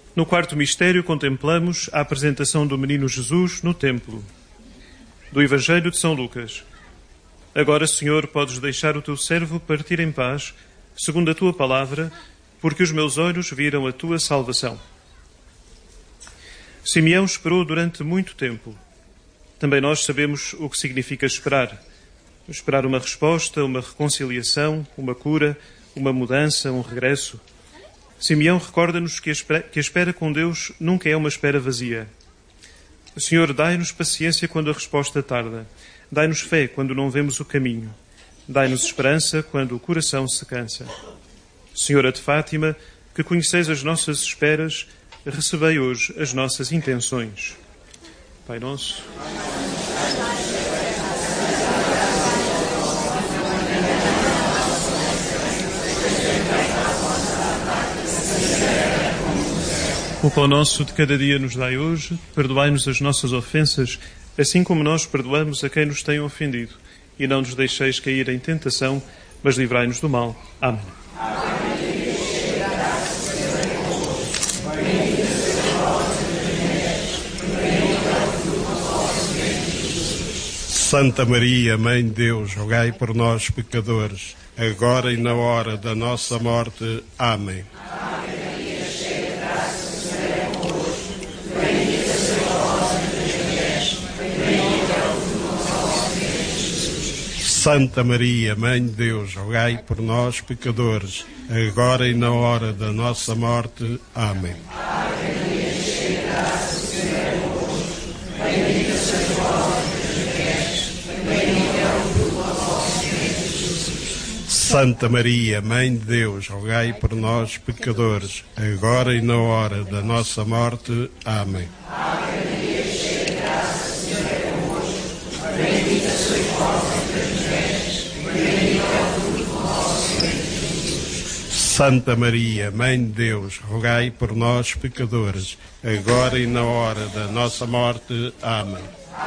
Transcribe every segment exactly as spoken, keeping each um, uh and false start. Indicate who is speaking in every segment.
Speaker 1: No quarto mistério contemplamos a apresentação do menino Jesus no templo. Do Evangelho de São Lucas. Agora, Senhor, podes deixar o teu servo partir em paz, segundo a tua palavra, porque os meus olhos viram a tua salvação. Simeão esperou durante muito tempo. Também nós sabemos o que significa esperar. Esperar uma resposta, uma reconciliação, uma cura, uma mudança, um regresso. Simeão recorda-nos que a espera, que a espera com Deus nunca é uma espera vazia. Senhor, dai-nos paciência quando a resposta tarda. Dai-nos fé quando não vemos o caminho. Dai-nos esperança quando o coração se cansa. Senhora de Fátima, que conheceis as nossas esperas, recebei hoje as nossas intenções. Pai nosso. O pão nosso de cada dia nos dai hoje, perdoai-nos as nossas ofensas, assim como nós perdoamos a quem nos tem ofendido. E não nos deixeis cair em tentação, mas livrai-nos do mal. Amém.
Speaker 2: Santa Maria, Mãe de Deus, rogai por nós, pecadores, agora e na hora da nossa morte. Amém. Santa Maria, Mãe de Deus, rogai por nós, pecadores, agora e na hora da nossa morte. Amém. Santa Maria, Mãe de Deus, rogai por nós, pecadores, agora e na hora da nossa morte. Amém. Santa Maria, Mãe de Deus, rogai por nós, pecadores, agora e na hora da nossa morte. Amém.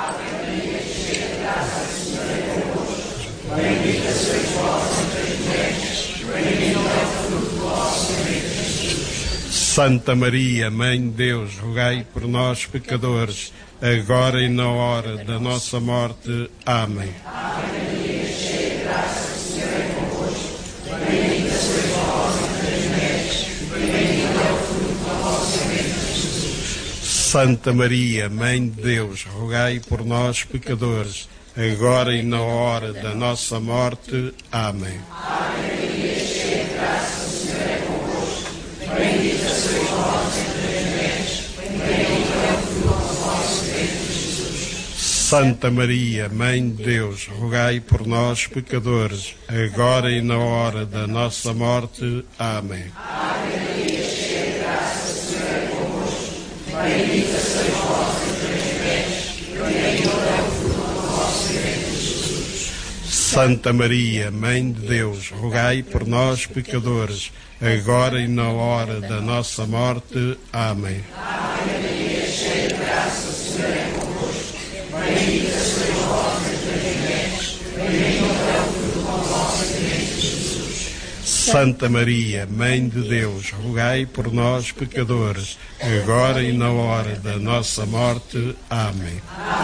Speaker 2: Santa Maria, Mãe de Deus, rogai por nós, pecadores, agora e na hora da nossa morte. Amém. Santa Maria, Mãe de Deus, rogai por nós, pecadores, agora e na hora da nossa morte. Amém. Santa Maria, Mãe de Deus, rogai por nós, pecadores, agora e na hora da nossa morte. Amém. Santa Maria, Mãe de Deus, rogai por nós, pecadores, agora e na hora da nossa morte. Amém. Santa Maria, Mãe de Deus, rogai por nós, pecadores, agora e na hora da nossa morte. Amém.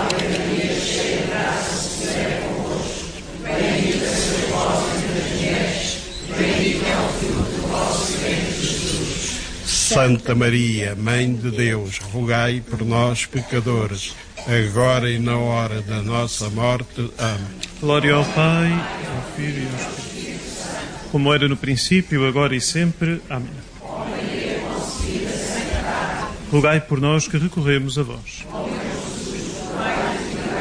Speaker 2: Santa Maria, Mãe de Deus, rogai por nós, pecadores, agora e na hora da nossa morte. Amém.
Speaker 1: Glória ao Pai, ao Filho e ao Espírito, como era no princípio, agora e sempre. Amém. Rogai por nós que recorremos a vós.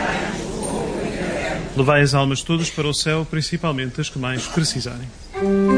Speaker 1: Levai as almas todas para o céu, principalmente as que mais precisarem.